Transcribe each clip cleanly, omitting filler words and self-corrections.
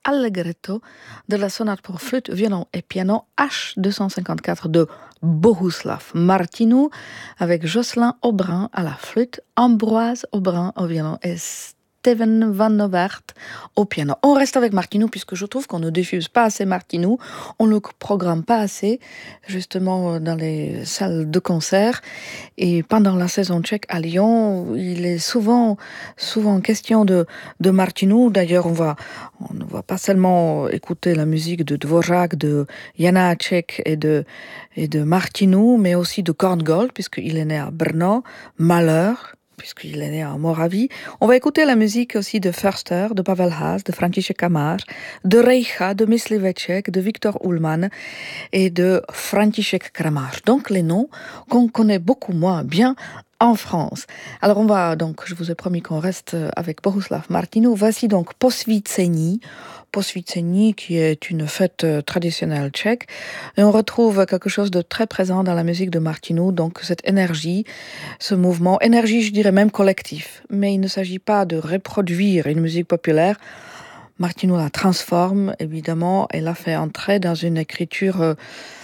Allegretto de la sonate pour flûte, violon et piano H254 de Bohuslav Martinou avec Jocelyn Aubrin à la flûte, Ambroise Aubrin au violon et Steven Van Novert au piano. On reste avec Martinou puisque je trouve qu'on ne diffuse pas assez Martinou, on ne le programme pas assez justement dans les salles de concert et pendant la saison tchèque à Lyon, il est souvent question de Martinou. D'ailleurs, on ne va pas seulement écouter la musique de Dvořák, de Janáček et de Martinou, mais aussi de Korngold puisqu'il est né à Brno, Malheur puisqu'il est né en Moravie. On va écouter la musique aussi de Förster, de Pavel Haas, de František Kamar, de Reicha, de Mysliveček, de Viktor Ullmann et de František Kramář. Donc les noms qu'on connaît beaucoup moins bien en France. Alors je vous ai promis qu'on reste avec Bohuslav Martinou. Voici donc Posvícení. Posvícení qui est une fête traditionnelle tchèque. Et on retrouve quelque chose de très présent dans la musique de Martinou, donc cette énergie, ce mouvement, énergie je dirais même collectif. Mais il ne s'agit pas de reproduire une musique populaire. Martinou la transforme, évidemment, et la fait entrer dans une écriture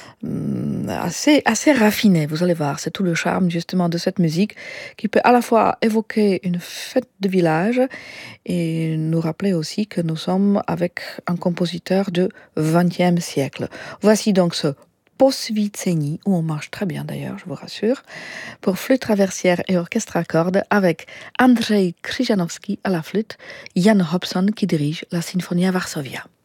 assez raffinée. Vous allez voir, c'est tout le charme justement de cette musique qui peut à la fois évoquer une fête de village et nous rappeler aussi que nous sommes avec un compositeur du XXe siècle. Voici donc ce Posvícení, où on marche très bien d'ailleurs, je vous rassure, pour flûte traversière et orchestre à cordes avec Andrzej Krzyżanowski à la flûte, Jan Hobson qui dirige la Sinfonia Varsovia.